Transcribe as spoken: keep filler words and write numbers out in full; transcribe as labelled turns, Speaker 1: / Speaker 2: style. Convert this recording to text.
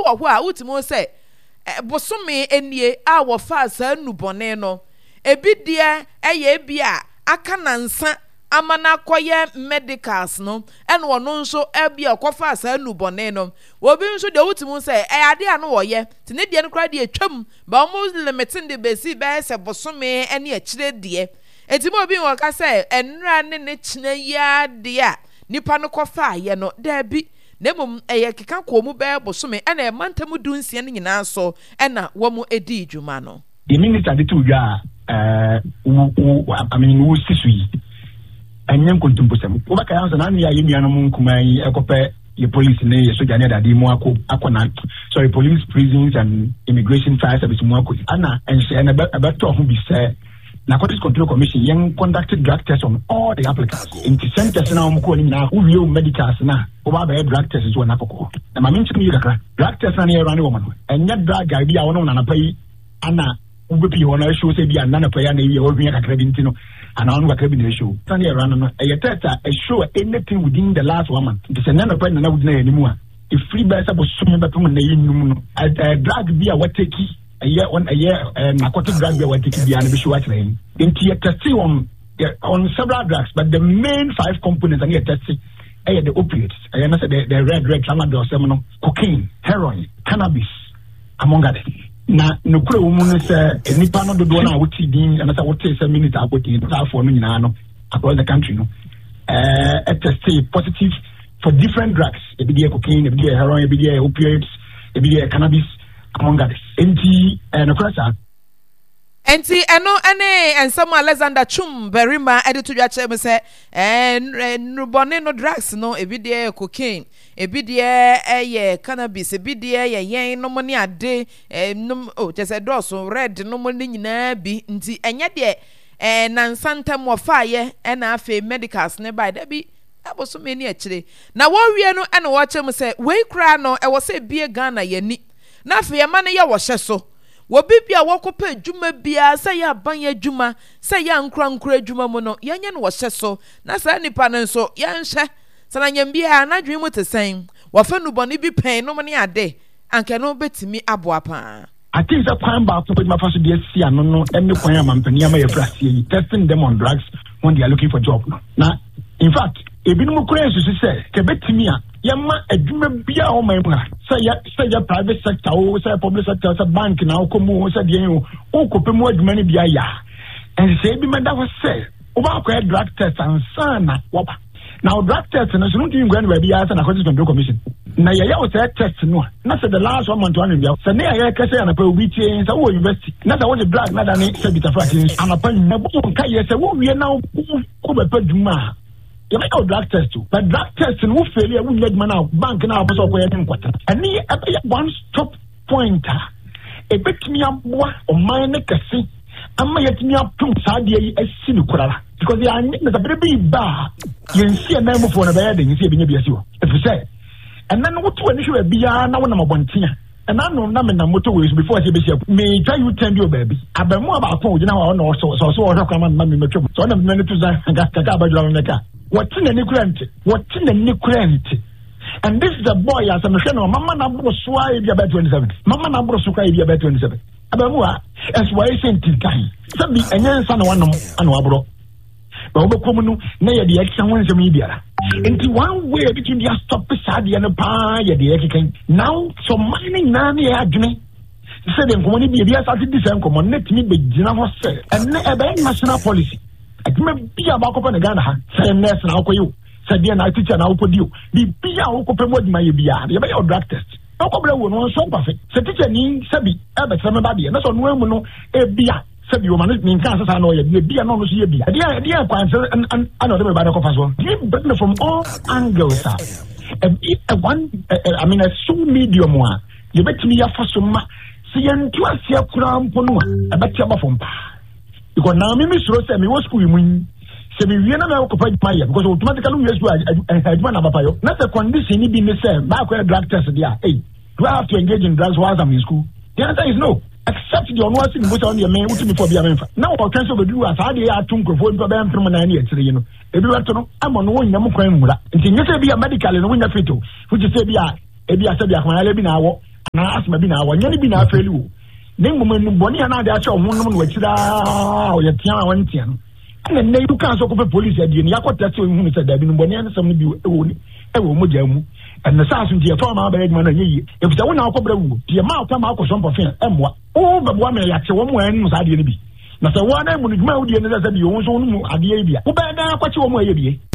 Speaker 1: wo ho a utimo se bosome enie a wo fa sa nubone no ebi de eye bia aka nansa amana koye medicals no ene wono nso ebia kofa sa nubone no obi nso de utimo se e ade a no wo ye te ne de no kra de atwam ba mo limiting de besi be se bosome ene a kire de etimo obi wo ka se enra ne ne kina ya de a nipa no kofa ye no da bi nemum eye keka ko mu be bosome ena e mantamu dunsia ne nyina so ena wo mu edi dwuma no
Speaker 2: the minister de tu ya eh I mean wo sisui enyen kontumposem wo baka yanso na ya yemia no nkuman ekope ye police ne ye soja ne dade mu akọ akona sorry police prisons and immigration fire service mu akọ ana ense na beto ho bi se Narcotics Control Commission young conducted drug tests on all the applicants. In the centers now, I'm calling now who you medicals now. Over the drug tests is one alcohol. And my mention you drug tests on here around woman. And yet drug idea on a pay Anna Ubi on a show say be another player and you will be a creditino and on what cabinet show. Sunday around a test a show anything within the last one month. It's another point and I would know anymore. If free bears was swimming back from a drug be a what take a year on a year narcotic drug be what take be an issue at rain. In the testing on on several drugs, but the main five components and testing are the opiates. I understand the, the red red tramadol, seminal, cocaine, heroin, cannabis, among others. Now, no clue woman is a nipa no do na wuti din and I would say seven minutes about in for no across the country. No, uh, a test positive for different drugs. A B D A cocaine, a B D A heroin, a B D A opioids, a B D A cannabis, among others. N T and uh,
Speaker 1: Enti eno ene ensamo Alexander Chum Berima editu ya cheme se eh nubone no drugs no ebidie cocaine ebidie eye cannabis ebidie ye yen no money ade eh num oh just doso red no money nyina bi nti enye de eh nansantem wo faaye ena afa medicals ne by da bi aboso meni akire na wo wie no ene wo cheme se we kra no e wo se bie Ghana yani na afa ye ma ne ye wo hye so Wobibia wakope juma bia sa ya banya juma sa ya nkura nkura juma mu no yanye no wohye so na sa nipa no so yanhye sana nyambia na dwen mu tesen wafa nuboni bi pen no ne ade anke no betimi aboa pa
Speaker 2: I think that kwan ba to my first day see no no any kwan amampani ama yefrase testing them on drugs when they are looking for job no na in fact ebinum kura ensusu se ke betimi a yamma adwuma bia o man mu say say private sector o say public sector say bank na o komo say de o o kopemu adwuma ni bia ya and say bi meda wo say o ba ko drug test and sana woba now drug test na so no tin gwan ba bia say na Narcotics Control Commission na ya ya o say test no na say the last one month one bia say na ya ka say na pa obi tie say wo university na say wo the drug na da ni say bitafra and upon na bo ka ye say wo wie na ko be pa dwuma you make a drug test too, but drug test and who failure we let man out bank now for so quarter. And me one stop pointer. A bit me up or mine kasi. I'm yet me up to Sadia as Sinukura because they are a very bar. You see a name for a bed and you see a baby as you. If you say, and then what to an issue be now when I'm a one tina. And I know number motorways before I say Bishop may try you tell your baby. I've been more about phone, you know, or so so so I come on mammy. So I'm going to say, I got the car. What's in the nuclear? What's in the nuclear? And this is a boy as I'm saying, Mama Nabro Swai be about twenty-seven. Mama Nabro Sukai be about twenty-seven. Abamua, as why I sent it kind. Some be and then son one and wabro. But Obokomunu, near the action one's media. Into one way between the stop beside the other pie, the African. Now, so mining Nani Adjunay. Said them when be a started this and come on, let me be General Say, and never national policy. I may be about open a Ghana, say nurse and alcohol you, said the night teacher and I'll put you. Be be a open what my be a your drug test. No problem with one so perfect. Say teacher need Sabi, ever somebody, and that's on women no a beer. Sabi you manage in Kansas, I know you be a non see a beer. Dear, dear, and another by the coffers one. You better from all angles. A one, I mean, a so medium one. You bet me a for some see and to a see a crown ponua, a better from because now me miss Rose me was school win. Se me wiena na occupy fire because automatically we use adman abapayo. Not the condition ni be me say back where drug test there. Hey, do I have to engage in drugs while I'm in school? The answer is no. Except the onward thing put on your man which before be a member. Now our cancel the do as how they are to conform to them from nine years, you know. If you want to know, I'm on one yamu crime mula. And you say be a medical and win a fito, which is say be a Ebi asabi akwana lebi na awo na asma bi na wanya ni bi na afeli wo ne ngoma nu boni ana de acha ho no no wachira o ye tia wa ntia no ana ne yu kan so ko police adie ni yakota ti o hu ni se da bi no boni ana sam ni bi e wo ni e wo mo jamu and the sass in the former Bergman and ye, if the one out of the Tia Mouth, Marco Sompofin, and what? Oh, but one may actually one way and was I didn't be. Now, the one I would know the other than the own at the Abia. Who better what you want,